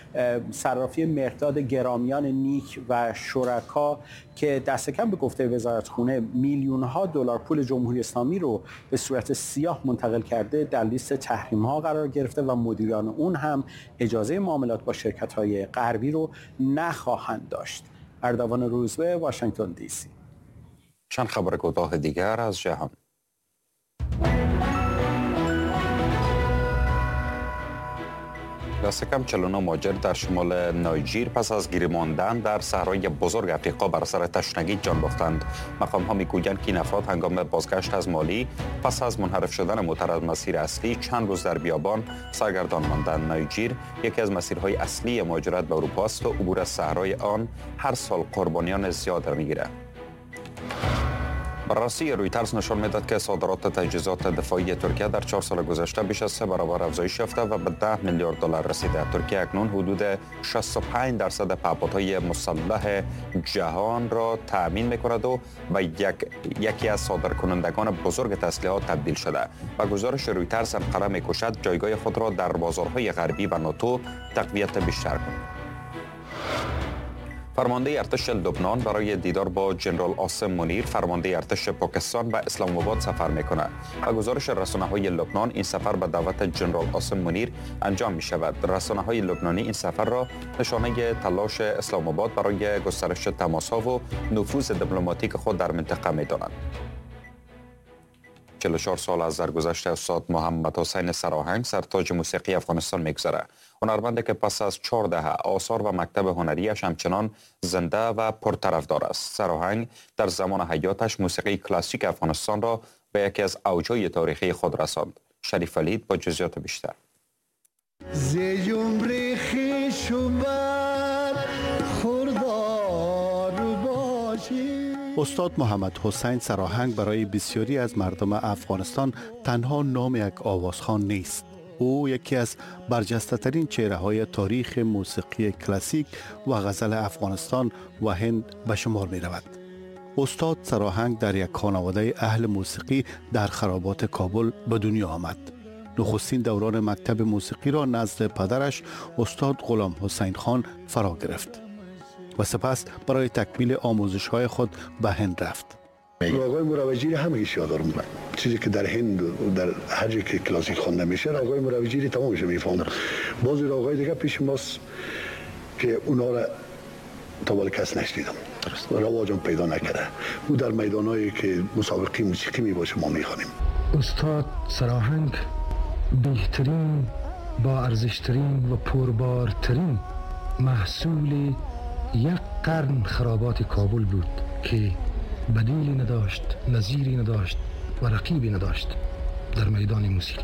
صرافی مقداد گرامیان نیک و شرکا که دست کم به گفته وزارتخونه میلیون‌ها دلار پول جمهوری اسلامی رو به صورت سیاه منتقل کرده در لیست تحریم‌ها قرار گرفته و مدیران اون هم اجازه معاملات با شرکت‌های غربی رو نخواهند داشت. اردوان روزبه، واشنگتن دی سی. چند خبر کوتاه دیگر از جهان. دست کم 49 مهاجر در شمال نایجیر پس از گیر ماندن در صحرای بزرگ افریقا بر اثر تشنگی جان باختند. مقام ها میگویند که این افراد هنگام بازگشت از مالی پس از منحرف شدن موتر از مسیر اصلی چند روز در بیابان سرگردان ماندند. نایجیر یکی از مسیرهای اصلی مهاجرت به اروپا است و عبور از صحرای آن هر سال قربانیان زیاد را میگیرد. بررسی رویترز نشان میداد که صادرات تجهیزات دفاعی ترکیه در 4 سال گذشته بیش از 3 برابر افزایش یافته و به 10 میلیارد دلار رسیده. ترکیه اکنون حدود 65% پهپادهای مسلح جهان را تأمین میکند و به یکی از صادرکنندگان بزرگ تسلیحات تبدیل شده. و گزارش رویترز انقره میکوشد جایگاه خود را در بازارهای غربی و ناتو تقویت بیشتر کند. فرمانده ارتش لبنان برای دیدار با جنرال عاصم منیر فرمانده ارتش پاکستان به اسلام آباد سفر میکنه. و گزارش رسانه‌های لبنان این سفر به دعوت جنرال عاصم منیر انجام می شود. رسانه‌های لبنانی این سفر را نشانه تلاش اسلام آباد برای گسترش تماس‌ها و نفوذ دیپلماتیک خود در منطقه می دانند. 44 سال از درگذشت استاد محمد حسین سراهنگ سرتاج موسیقی افغانستان میگذره. هنرمندی که پس از 4 دهه آثار و مکتب هنریش همچنان زنده و پرطرفدار است. سراهنگ در زمان حیاتش موسیقی کلاسیک افغانستان را به یکی از اوجهای تاریخی خود رساند. شریف ولید با جزئیات بیشتر. استاد محمد حسین سراهنگ برای بسیاری از مردم افغانستان تنها نام یک آوازخوان نیست. او یکی از برجسته‌ترین چهره‌های تاریخ موسیقی کلاسیک و غزل افغانستان و هند به شمار می‌رود. استاد سراهنگ در یک خانواده اهل موسیقی در خرابات کابل به دنیا آمد. نخستین دوران مکتب موسیقی را نزد پدرش استاد غلام حسین خان فرا گرفت و سپس برای تکمیل آموزش‌های خود به هند رفت. راگای مروجیری همگیش یادم چیزی که در هند و در هر جایی که کلاسیک خوانده میشه راگای مروجیری تمامش میفهمم. بعضی راگای دیگه پیش ماست که اونا را تا ولی کس نشنیدم. رواجم پیدا نکرده. او در میدانایی که مسابقه موسیقی میباشه ما میخوانیم. استاد سراهنگ بهترین با ارزشترین و پربارترین محصول یک قرن خرابات کابل بود که بدیلی نداشت، نظیری نداشت و رقیبی نداشت در میدان موسیقی.